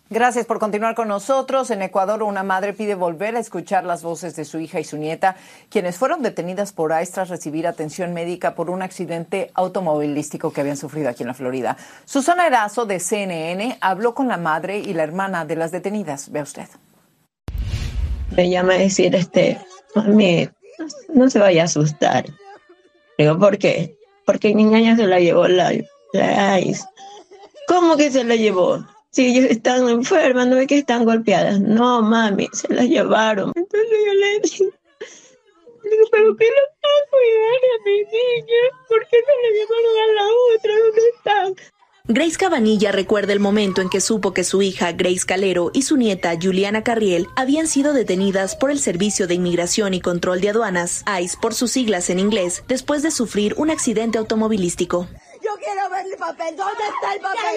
Gracias por continuar con nosotros. En Ecuador, una madre pide volver a escuchar las voces de su hija y su nieta, quienes fueron detenidas por ICE tras recibir atención médica por un accidente automovilístico que habían sufrido aquí en la Florida. Susana Erazo, de CNN, habló con la madre y la hermana de las detenidas. Vea usted. Me llama a decir, mami, no se vaya a asustar. Digo, ¿por qué? Porque mi niña se la llevó la ICE. ¿Cómo que se la llevó? Si ellos están enfermas, no es que están golpeadas. No, mami, se las llevaron. Entonces yo le digo, ¿pero qué le va a cuidar a mi niña? ¿Por qué se la llevaron a la otra? ¿Dónde están? Grace Cabanilla recuerda el momento en que supo que su hija Grace Calero y su nieta Juliana Carriel habían sido detenidas por el Servicio de Inmigración y Control de Aduanas, ICE por sus siglas en inglés, después de sufrir un accidente automovilístico. Yo quiero ver el papel. ¿Dónde está el papel?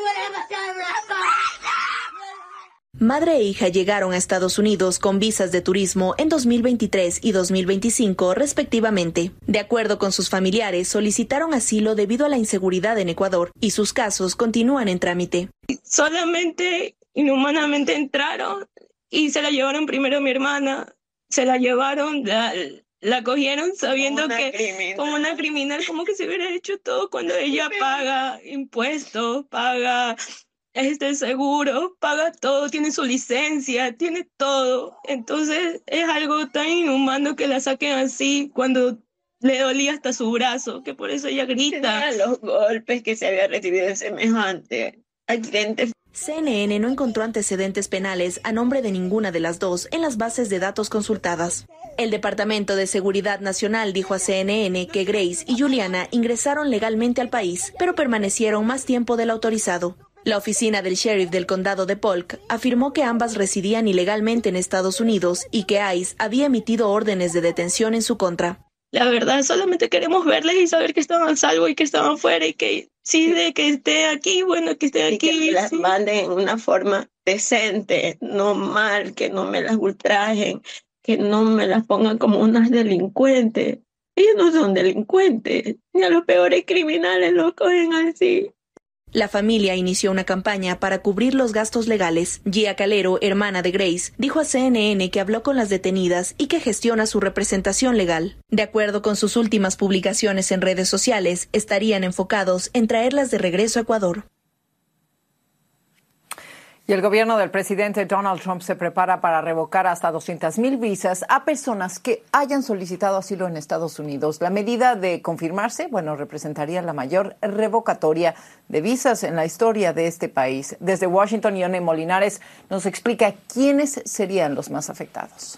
Madre e hija llegaron a Estados Unidos con visas de turismo en 2023 y 2025, respectivamente. De acuerdo con sus familiares, solicitaron asilo debido a la inseguridad en Ecuador y sus casos continúan en trámite. Solamente, inhumanamente entraron y se la llevaron primero a mi hermana. Se la llevaron, la cogieron sabiendo como una criminal, como que se hubiera hecho todo cuando ella paga impuestos, paga seguro, paga todo, tiene su licencia, tiene todo. Entonces es algo tan inhumano que la saquen así cuando le dolía hasta su brazo, que por eso ella grita. Los golpes que se había recibido de semejante accidente. CNN no encontró antecedentes penales a nombre de ninguna de las dos en las bases de datos consultadas. El Departamento de Seguridad Nacional dijo a CNN que Grace y Juliana ingresaron legalmente al país, pero permanecieron más tiempo del autorizado. La oficina del sheriff del condado de Polk afirmó que ambas residían ilegalmente en Estados Unidos y que ICE había emitido órdenes de detención en su contra. La verdad, solamente queremos verles y saber que estaban a salvo y que estaban fuera y que sí, de que esté aquí, bueno, que esté aquí. Y que las manden en una forma decente, no mal, que no me las ultrajen, que no me las pongan como unas delincuentes. Ellos no son delincuentes, ni a los peores criminales los cogen así. La familia inició una campaña para cubrir los gastos legales. Gia Calero, hermana de Grace, dijo a CNN que habló con las detenidas y que gestiona su representación legal. De acuerdo con sus últimas publicaciones en redes sociales, estarían enfocados en traerlas de regreso a Ecuador. Y el gobierno del presidente Donald Trump se prepara para revocar hasta 200,000 visas a personas que hayan solicitado asilo en Estados Unidos. La medida de confirmarse, representaría la mayor revocatoria de visas en la historia de este país. Desde Washington, Ione Molinares nos explica quiénes serían los más afectados.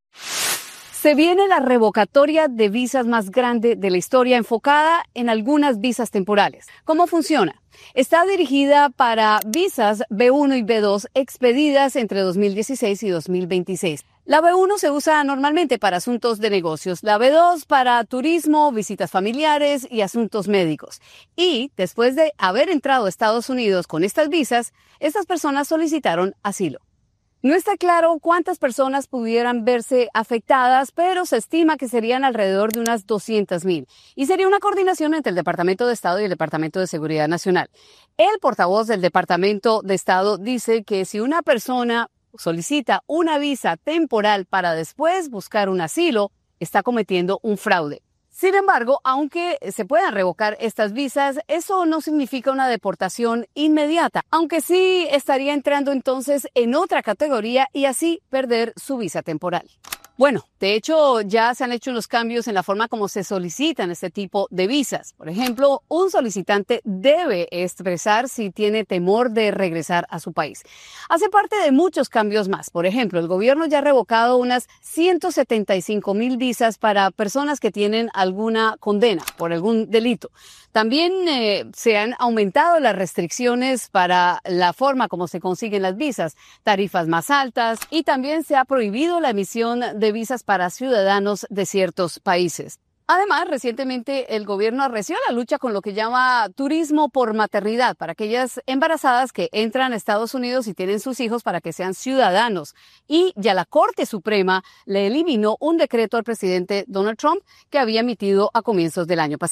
Se viene la revocatoria de visas más grande de la historia, enfocada en algunas visas temporales. ¿Cómo funciona? Está dirigida para visas B1 y B2 expedidas entre 2016 y 2026. La B1 se usa normalmente para asuntos de negocios, la B2 para turismo, visitas familiares y asuntos médicos. Y después de haber entrado a Estados Unidos con estas visas, estas personas solicitaron asilo. No está claro cuántas personas pudieran verse afectadas, pero se estima que serían alrededor de unas 200,000. Y sería una coordinación entre el Departamento de Estado y el Departamento de Seguridad Nacional. El portavoz del Departamento de Estado dice que si una persona solicita una visa temporal para después buscar un asilo, está cometiendo un fraude. Sin embargo, aunque se puedan revocar estas visas, eso no significa una deportación inmediata, aunque sí estaría entrando entonces en otra categoría y así perder su visa temporal. Bueno, de hecho, ya se han hecho unos cambios en la forma como se solicitan este tipo de visas. Por ejemplo, un solicitante debe expresar si tiene temor de regresar a su país. Hace parte de muchos cambios más. Por ejemplo, el gobierno ya ha revocado unas 175,000 visas para personas que tienen alguna condena por algún delito. También se han aumentado las restricciones para la forma como se consiguen las visas, tarifas más altas, y también se ha prohibido la emisión de visas para ciudadanos de ciertos países. Además, recientemente el gobierno arreció la lucha con lo que llama turismo por maternidad para aquellas embarazadas que entran a Estados Unidos y tienen sus hijos para que sean ciudadanos. Y ya la Corte Suprema le eliminó un decreto al presidente Donald Trump que había emitido a comienzos del año pasado.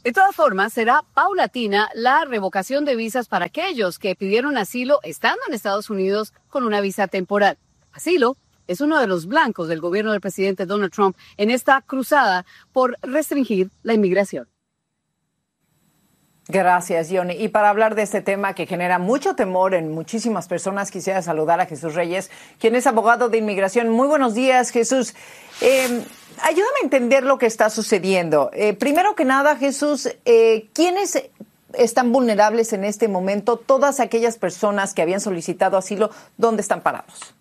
De todas formas, será paulatina la revocación de visas para aquellos que pidieron asilo estando en Estados Unidos con una visa temporal. Asilo es uno de los blancos del gobierno del presidente Donald Trump en esta cruzada por restringir la inmigración. Gracias, Johnny. Y para hablar de este tema que genera mucho temor en muchísimas personas, quisiera saludar a Jesús Reyes, quien es abogado de inmigración. Muy buenos días, Jesús. Ayúdame a entender lo que está sucediendo. Primero que nada, Jesús, ¿quiénes están vulnerables en este momento? Todas aquellas personas que habían solicitado asilo, ¿dónde están parados?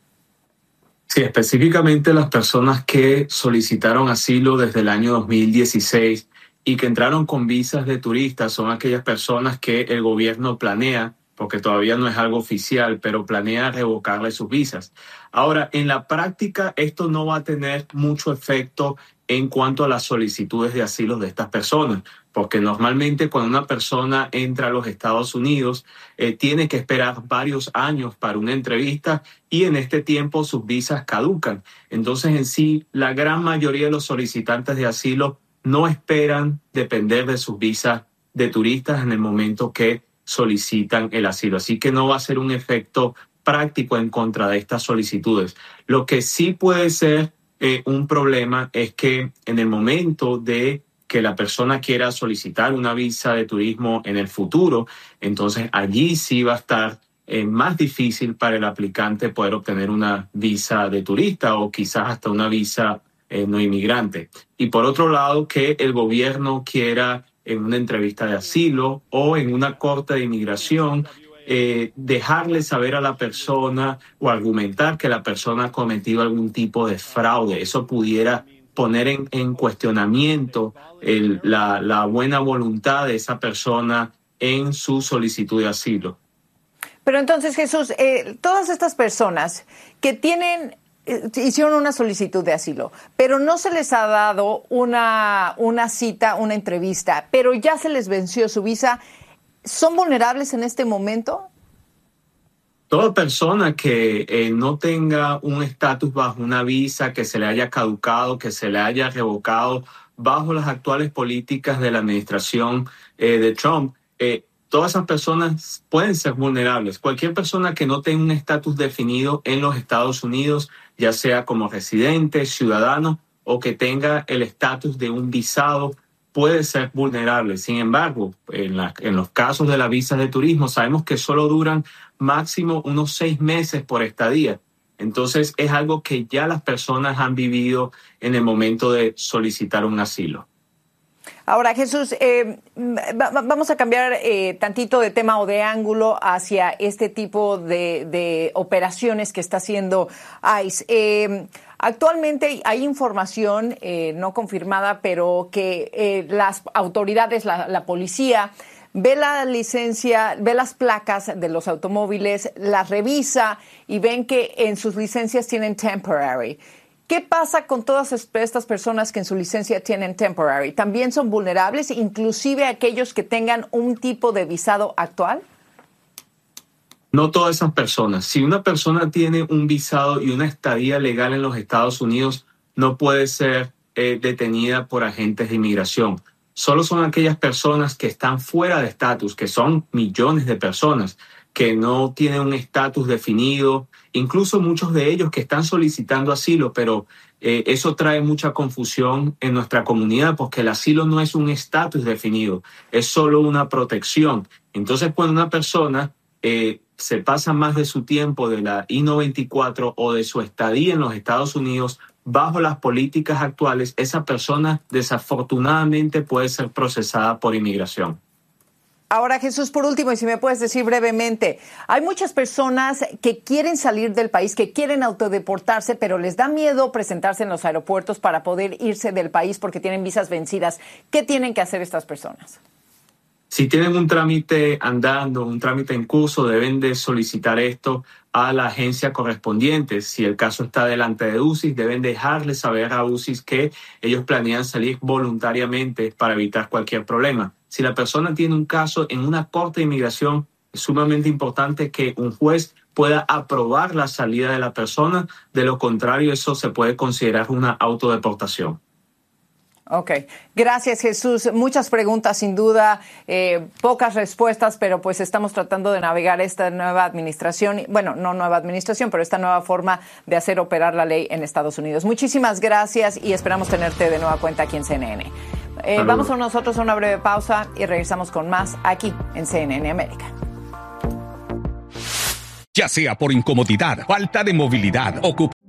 Sí, específicamente las personas que solicitaron asilo desde el año 2016 y que entraron con visas de turistas son aquellas personas que el gobierno planea, porque todavía no es algo oficial, pero planea revocarle sus visas. Ahora, en la práctica, esto no va a tener mucho efecto en cuanto a las solicitudes de asilo de estas personas, porque normalmente cuando una persona entra a los Estados Unidos, tiene que esperar varios años para una entrevista y en este tiempo sus visas caducan. Entonces, en sí, la gran mayoría de los solicitantes de asilo no esperan depender de sus visas de turistas en el momento que solicitan el asilo. Así que no va a ser un efecto práctico en contra de estas solicitudes. Lo que sí puede ser un problema es que en el momento de que la persona quiera solicitar una visa de turismo en el futuro, entonces allí sí va a estar más difícil para el aplicante poder obtener una visa de turista o quizás hasta una visa no inmigrante. Y por otro lado, que el gobierno quiera en una entrevista de asilo o en una corte de inmigración dejarle saber a la persona o argumentar que la persona ha cometido algún tipo de fraude. Eso pudiera poner en cuestionamiento la buena voluntad de esa persona en su solicitud de asilo. Pero entonces, Jesús, todas estas personas que hicieron una solicitud de asilo, pero no se les ha dado una cita, una entrevista, pero ya se les venció su visa, ¿son vulnerables en este momento? Toda persona que no tenga un estatus bajo una visa, que se le haya caducado, que se le haya revocado bajo las actuales políticas de la administración de Trump, todas esas personas pueden ser vulnerables. Cualquier persona que no tenga un estatus definido en los Estados Unidos, ya sea como residente, ciudadano o que tenga el estatus de un visado, puede ser vulnerable. Sin embargo, en los casos de las visas de turismo, sabemos que solo duran máximo unos 6 meses por estadía. Entonces, es algo que ya las personas han vivido en el momento de solicitar un asilo. Ahora, Jesús, vamos a cambiar tantito de tema o de ángulo hacia este tipo de operaciones que está haciendo ICE. Actualmente hay información no confirmada, pero que las autoridades, la policía, ve la licencia, ve las placas de los automóviles, las revisa y ven que en sus licencias tienen temporary. ¿Qué pasa con todas estas personas que en su licencia tienen temporary? ¿También son vulnerables, inclusive aquellos que tengan un tipo de visado actual? No todas esas personas. Si una persona tiene un visado y una estadía legal en los Estados Unidos, no puede ser detenida por agentes de inmigración. Solo son aquellas personas que están fuera de estatus, que son millones de personas, que no tienen un estatus definido, incluso muchos de ellos que están solicitando asilo, pero eso trae mucha confusión en nuestra comunidad porque el asilo no es un estatus definido, es solo una protección. Entonces, cuando una persona se pasa más de su tiempo de la I-94 o de su estadía en los Estados Unidos bajo las políticas actuales, esa persona desafortunadamente puede ser procesada por inmigración. Ahora, Jesús, por último, y si me puedes decir brevemente, hay muchas personas que quieren salir del país, que quieren autodeportarse, pero les da miedo presentarse en los aeropuertos para poder irse del país porque tienen visas vencidas. ¿Qué tienen que hacer estas personas? Si tienen un trámite andando, un trámite en curso, deben de solicitar esto a la agencia correspondiente. Si el caso está delante de UCIS, deben dejarle saber a UCIS que ellos planean salir voluntariamente para evitar cualquier problema. Si la persona tiene un caso en una corte de inmigración, es sumamente importante que un juez pueda aprobar la salida de la persona. De lo contrario, eso se puede considerar una autodeportación. Ok, gracias Jesús. Muchas preguntas sin duda, pocas respuestas, pero pues estamos tratando de navegar esta nueva administración, bueno, no nueva administración, pero esta nueva forma de hacer operar la ley en Estados Unidos. Muchísimas gracias y esperamos tenerte de nueva cuenta aquí en CNN. Vamos nosotros a una breve pausa y regresamos con más aquí en CNN América. Ya sea por incomodidad, falta de movilidad,